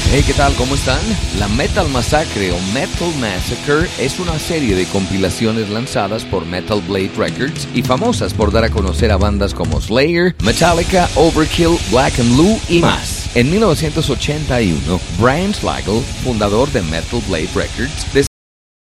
Hey, ¿qué tal? ¿Cómo están? La Metal Massacre o Metal Massacre es una serie de compilaciones lanzadas por Metal Blade Records y famosas por dar a conocer a bandas como Slayer, Metallica, Overkill, Black and Blue y más. En 1981, Brian Slagel, fundador de Metal Blade Records,